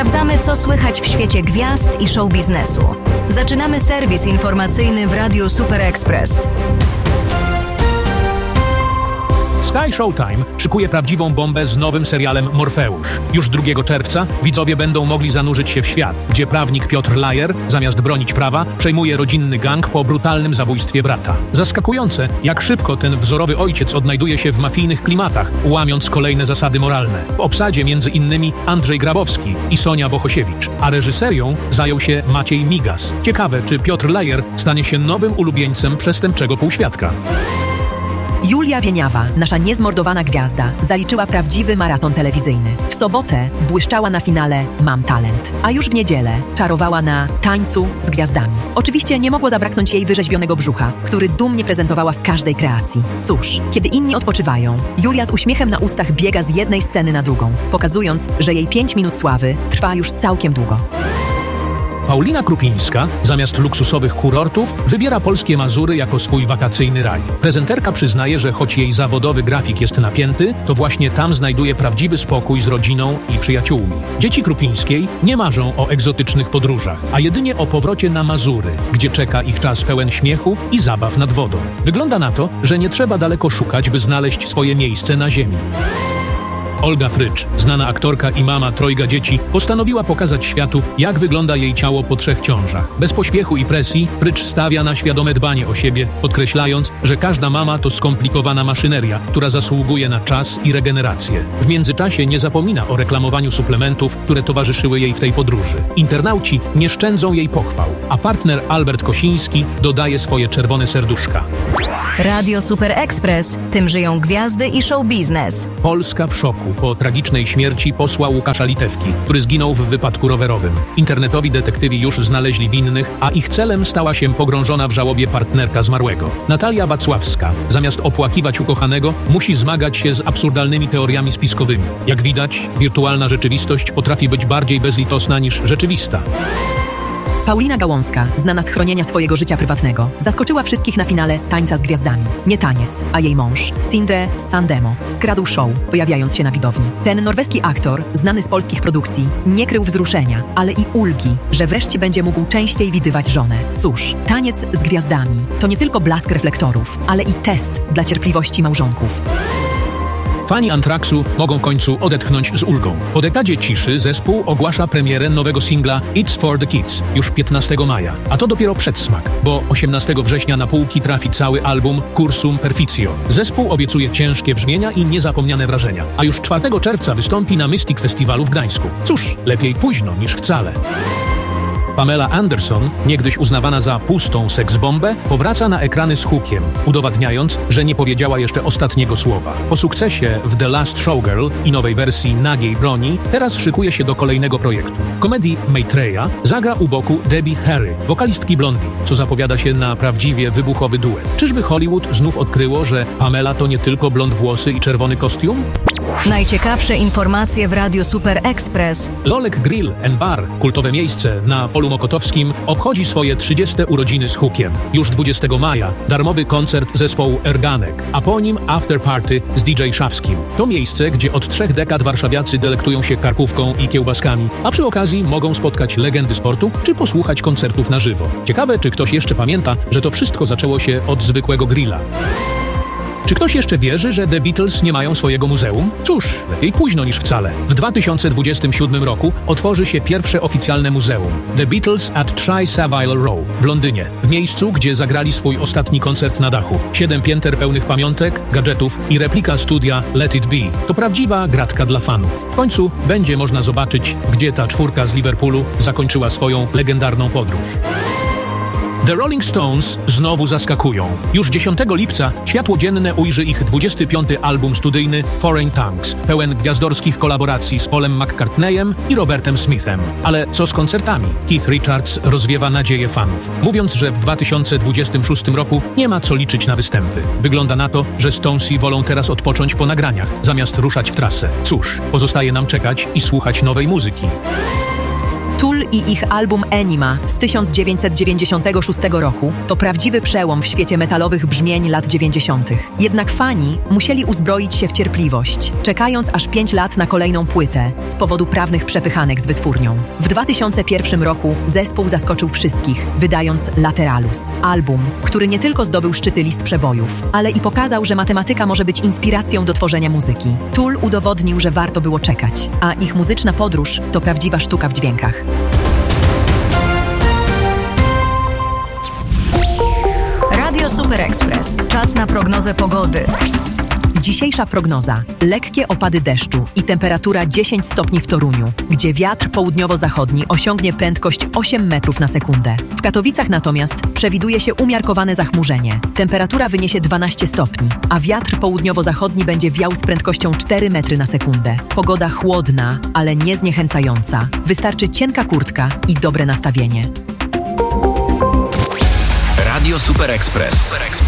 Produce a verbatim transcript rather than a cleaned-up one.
Sprawdzamy, co słychać w świecie gwiazd i show biznesu. Zaczynamy serwis informacyjny w Radiu Super Express. Sky Showtime szykuje prawdziwą bombę z nowym serialem Morfeusz. Już drugiego czerwca widzowie będą mogli zanurzyć się w świat, gdzie prawnik Piotr Lajer, zamiast bronić prawa, przejmuje rodzinny gang po brutalnym zabójstwie brata. Zaskakujące, jak szybko ten wzorowy ojciec odnajduje się w mafijnych klimatach, łamiąc kolejne zasady moralne. W obsadzie między innymi Andrzej Grabowski i Sonia Bohosiewicz, a reżyserią zajął się Maciej Migas. Ciekawe, czy Piotr Lajer stanie się nowym ulubieńcem przestępczego półświadka. Julia Wieniawa, nasza niezmordowana gwiazda, zaliczyła prawdziwy maraton telewizyjny. W sobotę błyszczała na finale Mam talent, a już w niedzielę czarowała na Tańcu z gwiazdami. Oczywiście nie mogło zabraknąć jej wyrzeźbionego brzucha, który dumnie prezentowała w każdej kreacji. Cóż, kiedy inni odpoczywają, Julia z uśmiechem na ustach biega z jednej sceny na drugą, pokazując, że jej pięć minut sławy trwa już całkiem długo. Paulina Krupińska zamiast luksusowych kurortów wybiera polskie Mazury jako swój wakacyjny raj. Prezenterka przyznaje, że choć jej zawodowy grafik jest napięty, to właśnie tam znajduje prawdziwy spokój z rodziną i przyjaciółmi. Dzieci Krupińskiej nie marzą o egzotycznych podróżach, a jedynie o powrocie na Mazury, gdzie czeka ich czas pełen śmiechu i zabaw nad wodą. Wygląda na to, że nie trzeba daleko szukać, by znaleźć swoje miejsce na ziemi. Olga Frycz, znana aktorka i mama trojga dzieci, postanowiła pokazać światu, jak wygląda jej ciało po trzech ciążach. Bez pośpiechu i presji Frycz stawia na świadome dbanie o siebie, podkreślając, że każda mama to skomplikowana maszyneria, która zasługuje na czas i regenerację. W międzyczasie nie zapomina o reklamowaniu suplementów, które towarzyszyły jej w tej podróży. Internauci nie szczędzą jej pochwał, a partner Albert Kosiński dodaje swoje czerwone serduszka. Radio Super Express. Tym żyją gwiazdy i show biznes. Polska w szoku po tragicznej śmierci posła Łukasza Litewki, który zginął w wypadku rowerowym. Internetowi detektywi już znaleźli winnych, a ich celem stała się pogrążona w żałobie partnerka zmarłego. Natalia Bacławska, zamiast opłakiwać ukochanego, musi zmagać się z absurdalnymi teoriami spiskowymi. Jak widać, wirtualna rzeczywistość potrafi być bardziej bezlitosna niż rzeczywista. Paulina Gałązka, znana z chronienia swojego życia prywatnego, zaskoczyła wszystkich na finale Tańca z gwiazdami. Nie taniec, a jej mąż, Sindre Sandemo, skradł show, pojawiając się na widowni. Ten norweski aktor, znany z polskich produkcji, nie krył wzruszenia, ale i ulgi, że wreszcie będzie mógł częściej widywać żonę. Cóż, Taniec z gwiazdami to nie tylko blask reflektorów, ale i test dla cierpliwości małżonków. Fani Anthraxu mogą w końcu odetchnąć z ulgą. Po dekadzie ciszy zespół ogłasza premierę nowego singla It's for the Kids już piętnastego maja. A to dopiero przedsmak, bo osiemnastego września na półki trafi cały album Cursum Perficio. Zespół obiecuje ciężkie brzmienia i niezapomniane wrażenia, a już czwartego czerwca wystąpi na Mystic Festiwalu w Gdańsku. Cóż, lepiej późno niż wcale. Pamela Anderson, niegdyś uznawana za pustą seksbombę, powraca na ekrany z hookiem, udowadniając, że nie powiedziała jeszcze ostatniego słowa. Po sukcesie w The Last Showgirl i nowej wersji Nagiej broni, teraz szykuje się do kolejnego projektu. W komedii Maitreya zagra u boku Debbie Harry, wokalistki Blondie, co zapowiada się na prawdziwie wybuchowy duet. Czyżby Hollywood znów odkryło, że Pamela to nie tylko blond włosy i czerwony kostium? Najciekawsze informacje w Radiu Super Express. Lolek Grill and Bar, kultowe miejsce na Polu Mokotowskim, obchodzi swoje trzydzieste urodziny z hookiem. Już dwudziestego maja darmowy koncert zespołu Erganek, a po nim after party z D J Szawskim. To miejsce, gdzie od trzech dekad warszawiacy delektują się karkówką i kiełbaskami, a przy okazji mogą spotkać legendy sportu czy posłuchać koncertów na żywo. Ciekawe, czy ktoś jeszcze pamięta, że to wszystko zaczęło się od zwykłego grilla. Czy ktoś jeszcze wierzy, że The Beatles nie mają swojego muzeum? Cóż, lepiej późno niż wcale. W dwa tysiące dwudziestym siódmym roku otworzy się pierwsze oficjalne muzeum The Beatles at Tri Savile Row w Londynie, w miejscu, gdzie zagrali swój ostatni koncert na dachu. Siedem pięter pełnych pamiątek, gadżetów i replika studia Let It Be. To prawdziwa gratka dla fanów. W końcu będzie można zobaczyć, gdzie ta czwórka z Liverpoolu zakończyła swoją legendarną podróż. The Rolling Stones znowu zaskakują. Już dziesiątego lipca światło dzienne ujrzy ich dwudziesty piąty album studyjny Foreign Tongues, pełen gwiazdorskich kolaboracji z Paulem McCartneyem i Robertem Smithem. Ale co z koncertami? Keith Richards rozwiewa nadzieję fanów, mówiąc, że w dwa tysiące dwudziestym szóstym roku nie ma co liczyć na występy. Wygląda na to, że Stonesi wolą teraz odpocząć po nagraniach, zamiast ruszać w trasę. Cóż, pozostaje nam czekać i słuchać nowej muzyki. Tool i ich album Enima z tysiąc dziewięćset dziewięćdziesiątego szóstego roku to prawdziwy przełom w świecie metalowych brzmień lat dziewięćdziesiątych. Jednak fani musieli uzbroić się w cierpliwość, czekając aż pięć lat na kolejną płytę z powodu prawnych przepychanek z wytwórnią. W dwa tysiące pierwszym roku zespół zaskoczył wszystkich, wydając Lateralus, album, który nie tylko zdobył szczyty list przebojów, ale i pokazał, że matematyka może być inspiracją do tworzenia muzyki. Tool udowodnił, że warto było czekać, a ich muzyczna podróż to prawdziwa sztuka w dźwiękach. Radio Super Express. Czas na prognozę pogody. Dzisiejsza prognoza. Lekkie opady deszczu i temperatura dziesięć stopni w Toruniu, gdzie wiatr południowo-zachodni osiągnie prędkość osiem metrów na sekundę. W Katowicach natomiast przewiduje się umiarkowane zachmurzenie. Temperatura wyniesie dwanaście stopni, a wiatr południowo-zachodni będzie wiał z prędkością cztery metry na sekundę. Pogoda chłodna, ale nie zniechęcająca. Wystarczy cienka kurtka i dobre nastawienie. Radio Super Express.